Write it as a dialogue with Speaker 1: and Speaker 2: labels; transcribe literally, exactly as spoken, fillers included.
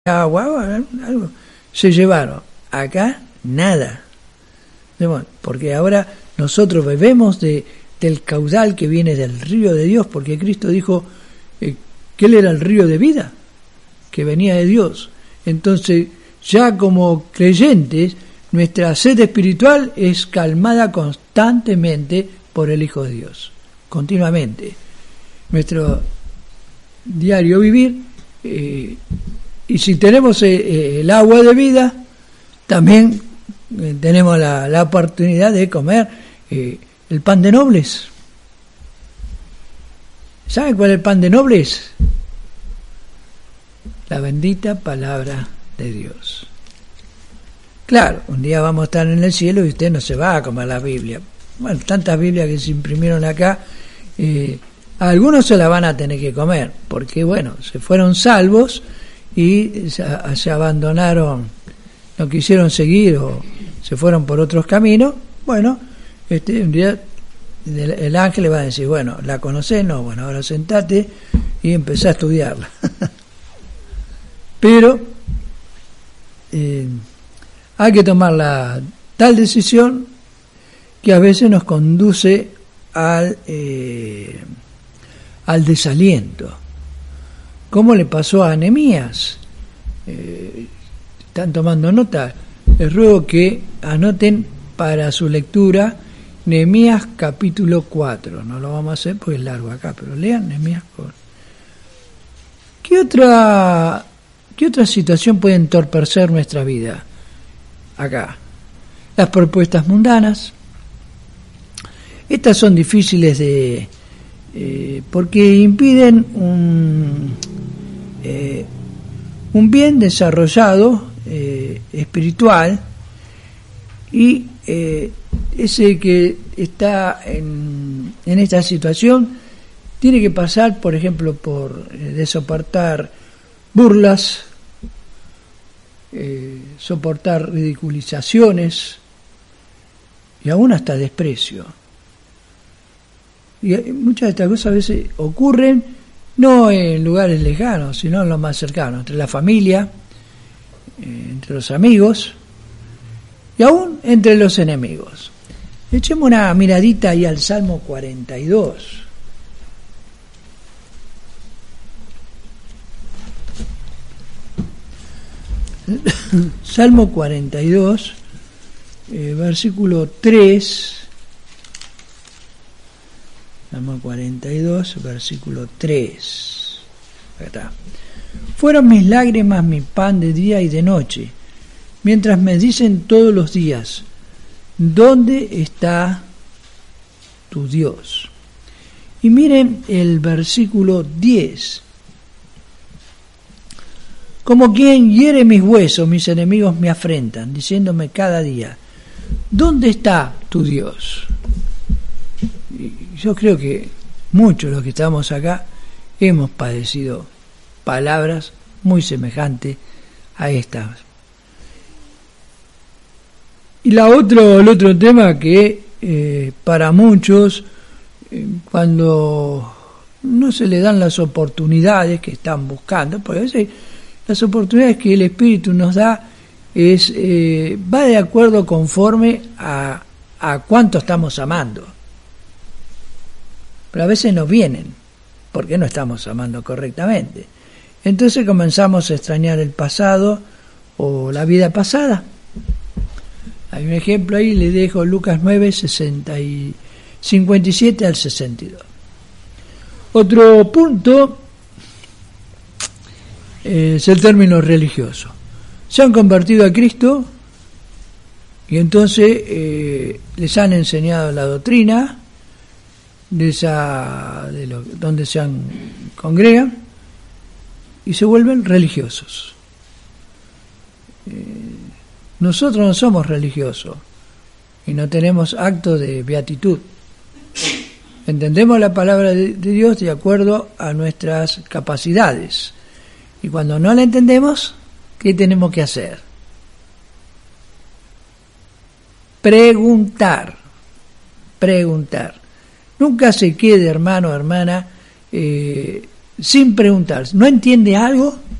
Speaker 1: agua, algo, se llevaron. Acá nada. Porque ahora nosotros bebemos de, del caudal que viene del río de Dios, porque Cristo dijo eh, que Él era el río de vida, que venía de Dios. Entonces, ya como creyentes, nuestra sed espiritual es calmada constantemente por el Hijo de Dios, continuamente. Nuestro diario vivir, eh, y si tenemos eh, el agua de vida, también eh, tenemos la, la oportunidad de comer eh, el pan de nobles. ¿Saben cuál es el pan de nobles? La bendita palabra de Dios. Claro, un día vamos a estar en el cielo y usted no se va a comer la Biblia. Bueno, tantas Biblias que se imprimieron acá, eh, algunos se la van a tener que comer, porque bueno, se fueron salvos y se, se abandonaron, no quisieron seguir o se fueron por otros caminos. Bueno, este un día el, el ángel le va a decir, bueno, ¿la conocés? No, bueno, ahora sentate y empezá a estudiarla. Pero eh, hay que tomar la tal decisión que a veces nos conduce al eh, al desaliento, como le pasó a Nehemías. Eh, están tomando nota, les ruego que anoten para su lectura Nehemías capítulo cuatro. No lo vamos a hacer porque es largo acá, pero lean Nehemías cuatro. ¿Qué otra ¿Qué otra situación puede entorpecer nuestra vida? Acá, las propuestas mundanas. Estas son difíciles de eh, porque impiden un eh, un bien desarrollado eh, espiritual, y eh, ese que está en, en esta situación tiene que pasar, por ejemplo, por eh, de soportar burlas, eh, soportar ridiculizaciones y aún hasta desprecio. Y muchas de estas cosas a veces ocurren no en lugares lejanos, sino en los más cercanos, entre la familia, eh, entre los amigos y aún entre los enemigos. Echemos una miradita ahí al Salmo cuarenta y dos. Salmo cuarenta y dos, eh, versículo tres. Salmo cuarenta y dos, versículo tres. Acá está. Fueron mis lágrimas mi pan de día y de noche, mientras me dicen todos los días, ¿dónde está tu Dios? Y miren el versículo diez. Como quien hiere mis huesos, mis enemigos me afrentan, diciéndome cada día, ¿dónde está tu Dios? Y yo creo que muchos de los que estamos acá hemos padecido palabras muy semejantes a estas. Y la otro, el otro tema que eh, para muchos, eh, cuando no se le dan las oportunidades que están buscando, porque a veces las oportunidades que el Espíritu nos da es eh, va de acuerdo conforme a, a cuánto estamos amando. Pero a veces no vienen, porque no estamos amando correctamente. Entonces comenzamos a extrañar el pasado o la vida pasada. Hay un ejemplo ahí, le dejo Lucas nueve, sesenta y cincuenta y siete al sesenta y dos. Otro punto es el término religioso. Se han convertido a Cristo y entonces eh, les han enseñado la doctrina de esa de lo, donde se han, congregan y se vuelven religiosos. Eh, nosotros no somos religiosos y no tenemos acto de beatitud. Entendemos la palabra de, de Dios de acuerdo a nuestras capacidades. Y cuando no la entendemos, ¿qué tenemos que hacer? Preguntar. Preguntar. Nunca se quede, hermano o hermana, eh, sin preguntar. ¿No entiende algo?